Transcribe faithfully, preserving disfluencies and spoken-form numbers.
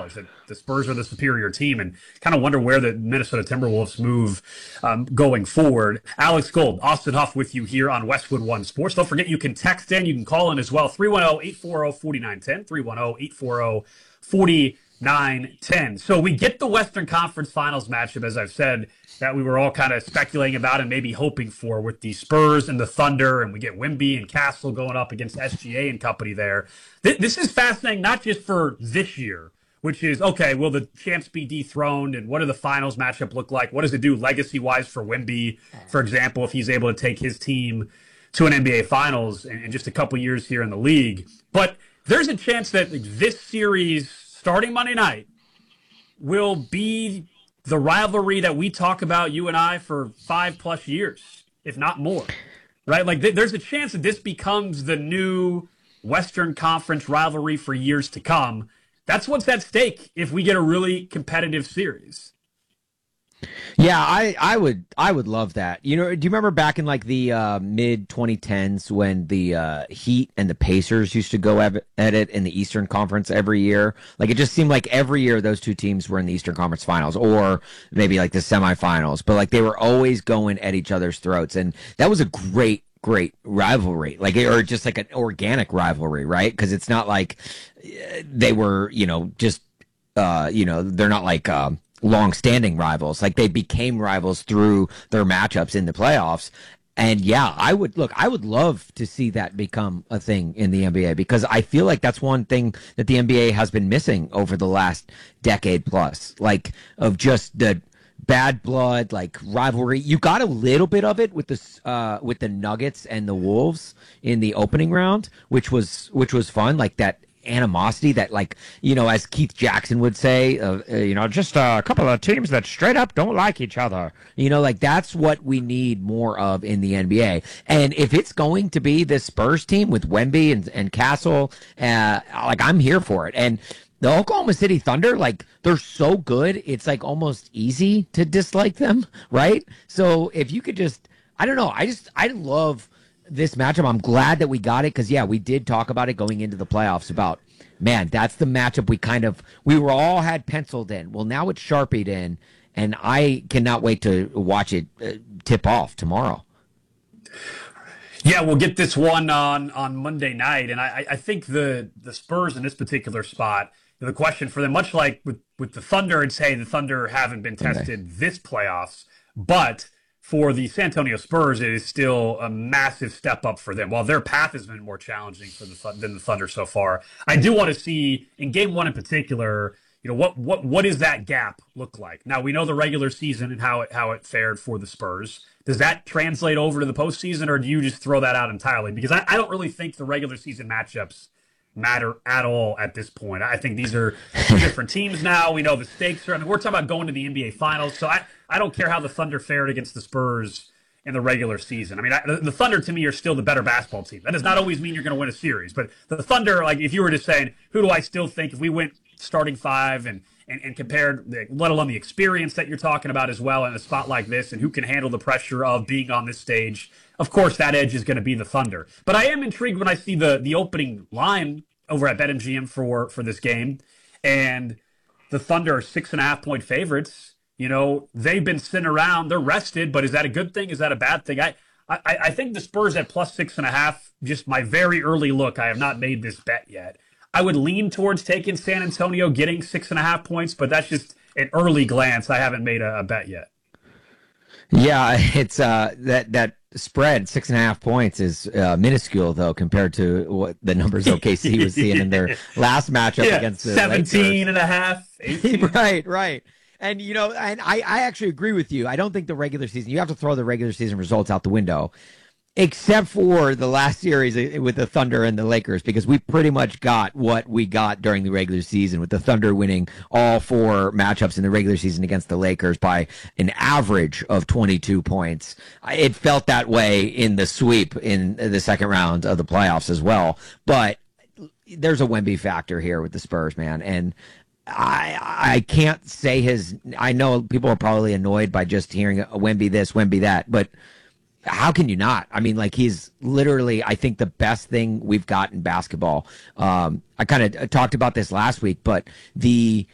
acknowledge that the Spurs are the superior team, and kind of wonder where the Minnesota Timberwolves move um, going forward. Alex Gold, Austin Huff with you here on Westwood One Sports. Don't forget you can text in, you can call in as well, three one zero, eight four zero, four nine one zero, three one zero, eight four zero, four nine one zero. So we get the Western Conference Finals matchup, as I've said, that we were all kind of speculating about and maybe hoping for with the Spurs and the Thunder, and we get Wemby and Castle going up against S G A and company there. Th- this is fascinating, not just for this year, which is, okay, will the champs be dethroned, and what do the finals matchup look like? What does it do legacy-wise for Wemby, for example, if he's able to take his team to an N B A Finals in, in just a couple years here in the league? But there's a chance that this series, starting Monday night, will be the rivalry that we talk about, you and I, for five plus years, if not more, right? Like th- there's a chance that this becomes the new Western Conference rivalry for years to come. That's what's at stake if we get a really competitive series. Yeah, I, I would I would love that. You know, do you remember back in like the uh, mid twenty tens when the uh, Heat and the Pacers used to go at it in the Eastern Conference every year? Like it just seemed like every year those two teams were in the Eastern Conference Finals or maybe like the semifinals, but like they were always going at each other's throats, and that was a great great rivalry, like or just like an organic rivalry, right? Because it's not like they were, you know, just uh, you know, they're not like. Um, long-standing rivals. Like they became rivals through their matchups in the playoffs. And yeah, I would look, I would love to see that become a thing in the N B A, because I feel like that's one thing that the N B A has been missing over the last decade plus, like of just the bad blood, like rivalry. You got a little bit of it with the uh, with the Nuggets and the Wolves in the opening round, which was which was fun. Like that animosity that, like, you know, as Keith Jackson would say, uh, uh, you know, just uh, a couple of teams that straight up don't like each other. You know, like that's what we need more of in the N B A. And if it's going to be this Spurs team with Wemby and, and Castle, uh, like I'm here for it. And the Oklahoma City Thunder, like they're so good, it's like almost easy to dislike them, right? So if you could just, I don't know, I just, I love this matchup. I'm glad that we got it because, yeah, we did talk about it going into the playoffs about, man, that's the matchup we kind of, we were all had penciled in. Well, now it's Sharpied in, and I cannot wait to watch it uh, tip off tomorrow. Yeah, we'll get this one on, on Monday night, and I, I think the, the Spurs in this particular spot, the question for them, much like with, with the Thunder, and say the Thunder haven't been tested okay. this playoffs, but for the San Antonio Spurs, it is still a massive step up for them. While their path has been more challenging for the than the Thunder so far, I do want to see in Game One in particular, you know, what what what does that gap look like? Now we know the regular season and how it how it fared for the Spurs. Does that translate over to the postseason, or do you just throw that out entirely? Because I, I don't really think the regular season matchups matter at all at this point. I think these are two different teams now. We know the stakes are. I mean, we're talking about going to the N B A Finals, so I, I don't care how the Thunder fared against the Spurs in the regular season. I mean, I, the, the Thunder to me are still the better basketball team. That does not always mean you're going to win a series, but the Thunder, like if you were just saying, who do I still think if we went starting five and and, and compared, the, let alone the experience that you're talking about as well in a spot like this, and who can handle the pressure of being on this stage, of course that edge is going to be the Thunder. But I am intrigued when I see the the opening line over at BetMGM for for this game, and the Thunder are six and a half point favorites. You know, they've been sitting around, they're rested, but is that a good thing? Is that a bad thing? I I, I think the Spurs at plus six and a half, just my very early look, I have not made this bet yet. I would lean towards taking San Antonio getting six and a half points, but that's just an early glance. I haven't made a, a bet yet. Yeah, it's uh that that spread six and a half points is uh, minuscule though compared to what the numbers O K C was seeing in their last matchup yeah, against the seventeen Lakers. And a half. Right, right. And you know, and I I actually agree with you. I don't think the regular season, you have to throw the regular season results out the window, except for the last series with the Thunder and the Lakers, because we pretty much got what we got during the regular season, with the Thunder winning all four matchups in the regular season against the Lakers by an average of twenty-two points. It felt that way in the sweep in the second round of the playoffs as well. But there's a Wemby factor here with the Spurs, man. And I I can't say his, I know people are probably annoyed by just hearing a Wemby this, Wemby that, but how can you not? I mean, like, he's literally, I think, the best thing we've got in basketball. Um, I kind of talked about this last week, but the